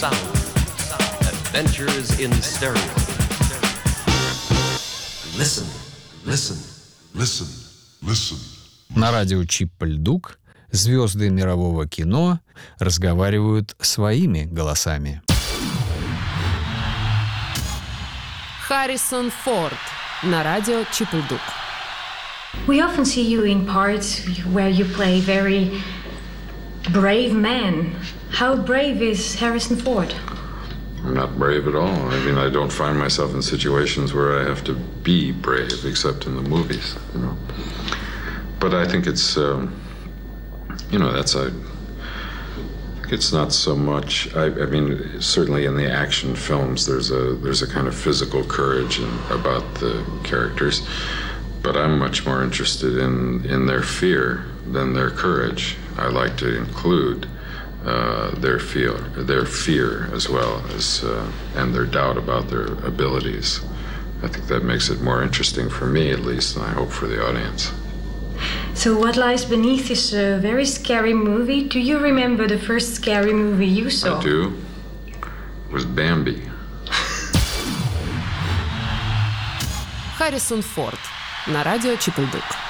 sound. Adventures in stereo. Listen, listen, listen, listen. На радио Чип-Льдук звезды мирового кино разговаривают своими голосами. Харрисон Форд на радио Чип-Льдук. We often see you in parts where you play very brave men. How brave is Harrison Ford? I'm not brave at all. I mean, I don't find myself in situations where I have to be brave, except in the movies, you know. But I think it's, it's not so much. I mean, certainly in the action films, there's a kind of physical courage about the characters. But I'm much more interested in their fear than their courage. I like to include their fear as well as and their doubt about their abilities. I think that makes it more interesting for me, at least, and I hope for the audience. So what lies beneath this very scary movie? Do you remember the first scary movie you saw? I do. It was Bambi. Харрисон Форд на радио Чип-Льдук.